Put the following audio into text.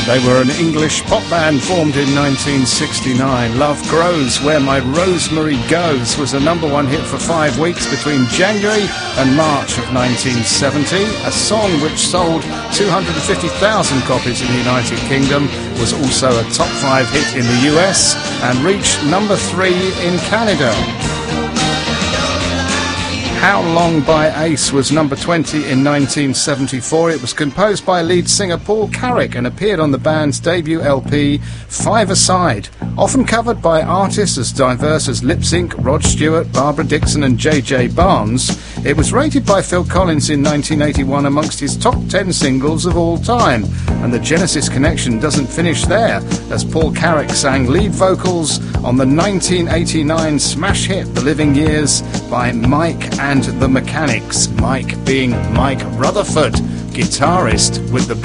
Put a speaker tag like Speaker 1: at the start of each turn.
Speaker 1: They were an English pop band formed in 1969. Love Grows Where My Rosemary Goes was a #1 hit for 5 weeks between January and March of 1970. A song which sold 250,000 copies in the United Kingdom, was also a top 5 hit in the US and reached #3 in Canada. How Long by Ace was #20 in 1974. It was composed by lead singer Paul Carrack and appeared on the band's debut LP, Five Aside. Often covered by artists as diverse as Lip Sync, Rod Stewart, Barbara Dickson and J.J. Barnes, it was rated by Phil Collins in 1981 amongst his top 10 singles of all time. And the Genesis connection doesn't finish there, as Paul Carrack sang lead vocals on the 1989 smash hit The Living Years by Mike and the Mechanics, Mike being Mike Rutherford, guitarist with the